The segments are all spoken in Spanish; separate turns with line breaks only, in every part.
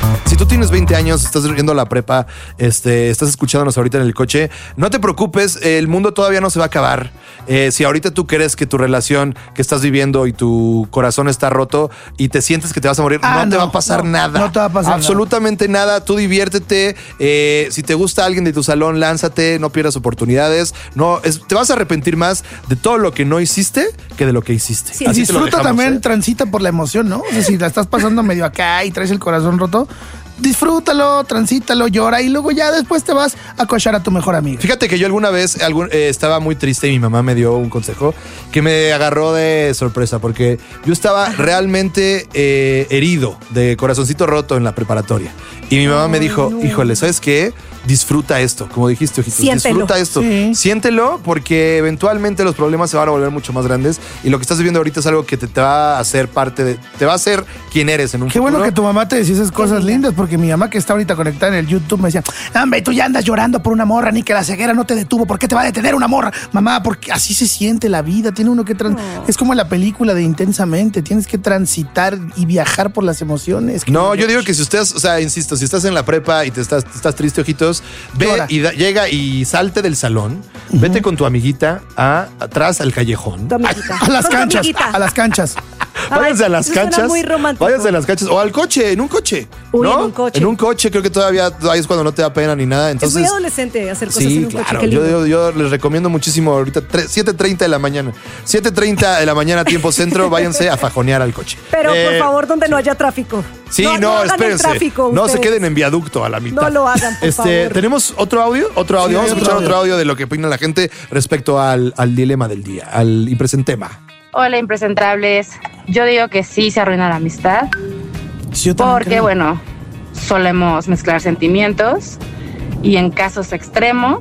Si tú tienes 20 años, estás yendo a la prepa, estás escuchándonos ahorita en el coche, no te preocupes, el mundo todavía no se va a acabar. Si ahorita tú crees que tu relación que estás viviendo y tu corazón está roto y te sientes que te vas a morir, no te va a pasar nada.
No te va a pasar
absolutamente nada. Tú diviértete. Si te gusta alguien de tu salón, lánzate, no pierdas oportunidades. Te vas a arrepentir más de todo lo que no hiciste que de lo que hiciste.
Sí. Así disfruta también, transita por la emoción, ¿no? O sea, si la estás pasando medio acá y traes el corazón roto, disfrútalo, transítalo, llora y luego ya después te vas a cochar a tu mejor amigo.
Fíjate que yo alguna vez estaba muy triste y mi mamá me dio un consejo que me agarró de sorpresa porque yo estaba realmente herido, de corazoncito roto en la preparatoria. Y mi mamá me dijo, híjole, ¿sabes qué? Disfruta esto, como dijiste, Ojitos.
Siéntelo.
Disfruta esto. Sí. Siéntelo porque eventualmente los problemas se van a volver mucho más grandes y lo que estás viviendo ahorita es algo que te va a hacer te va a hacer quien eres en un futuro.
Qué bueno que tu mamá te decía esas cosas lindas, porque mi mamá que está ahorita conectada en el YouTube me decía, hombre, tú ya andas llorando por una morra, ni que la ceguera no te detuvo, ¿por qué te va a detener una morra? Mamá, porque así se siente la vida, tiene uno que es como la película de Intensamente, tienes que transitar y viajar por las emociones.
No, yo digo que si ustedes, o sea, insisto, si estás en la prepa y estás triste, Ojitos, ve y llega y salte del salón, vete con tu amiguita atrás al callejón.
A las canchas, a las canchas.
Váyanse a las canchas.
Muy romántico.
Váyanse a las canchas. O al coche, en un coche.
Uy,
¿no?
en un coche.
En un coche, creo que todavía ahí es cuando no te da pena ni nada. Entonces,
es muy adolescente hacer cosas
sí,
en un coche.
claro.
Qué lindo.
Yo les recomiendo muchísimo ahorita 7:30 de la mañana. 7:30 de la mañana, tiempo centro, váyanse a fajonear al coche.
Pero por favor, donde no haya tráfico.
Sí,
no hagan
espérense.
el tráfico,
no se
ustedes.
queden en viaducto a la mitad.
No lo hagan, por favor.
¿Tenemos otro audio? Otro audio.
Sí,
Vamos a escuchar otro audio de lo que opina la gente respecto al dilema del día, al impresentema.
Hola, impresentables. Yo digo que sí se arruina la amistad.
Sí,
porque, bueno, solemos mezclar sentimientos y en casos extremos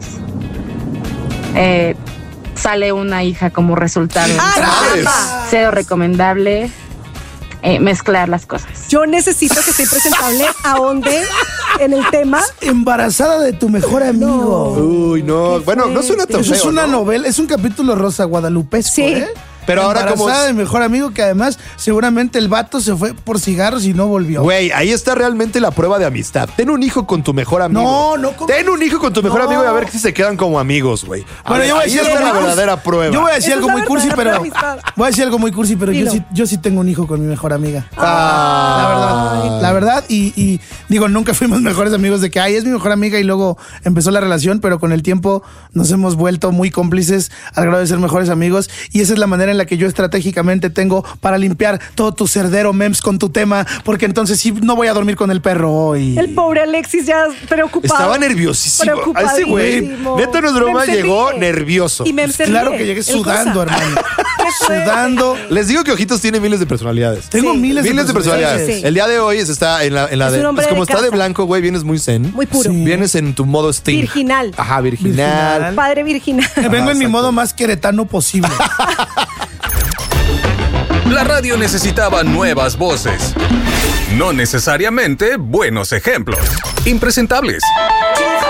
sale una hija como resultado. Cero recomendable mezclar las cosas.
Yo necesito que sea impresentable ahonde en el tema.
Embarazada de tu mejor amigo.
Uy, no. Bueno, no suena tan
Eso
feo,
es una
¿no?
novela, es un capítulo rosa guadalupesco,
Sí.
¿eh?
Pero ahora como
de mejor amigo, que además seguramente el vato se fue por cigarros y no volvió.
Güey, ahí está realmente la prueba de amistad. Ten un hijo con tu mejor amigo.
No.
Ten un hijo con tu mejor amigo y a ver si se quedan como amigos, güey.
Bueno, yo voy a
ahí
decir
está la
algo muy
verdadera prueba.
Yo voy a decir
Esa
algo
es
muy
la
cursi, pero
verdadera amistad.
voy a decir algo muy cursi, pero
Dilo.
yo sí tengo un hijo con mi mejor amiga.
Ah.
La verdad, y digo, nunca fuimos mejores amigos de que es mi mejor amiga y luego empezó la relación, pero con el tiempo nos hemos vuelto muy cómplices al grado de ser mejores amigos, y esa es la manera en la que yo estratégicamente tengo para limpiar todo tu cerdero memes con tu tema, porque entonces sí no voy a dormir con el perro hoy.
El pobre Alexis ya preocupado.
Estaba nerviosísimo. A ese güey,
Preocupadísimo.
neta no es broma,
Mem se
llegó
ríe.
nervioso.
Y Mem se
Claro
ríe.
que llegué
El
sudando,
cosa.
hermano.
Qué fuerte.
Sudando.
Les digo que Ojitos tiene miles de personalidades.
Tengo
Sí.
miles de
personalidades.
Sí, sí.
El día de hoy está en la
Es
de.
un hombre
Pues como
de
está de
casa.
blanco, güey, vienes muy zen.
Muy puro.
Sí.
Vienes en tu modo Sting.
Virginal.
Ajá, virginal.
Virginal.
Padre virginal.
Vengo en mi
exacto.
modo más queretano posible.
La radio necesitaba nuevas voces. No necesariamente buenos ejemplos. Impresentables.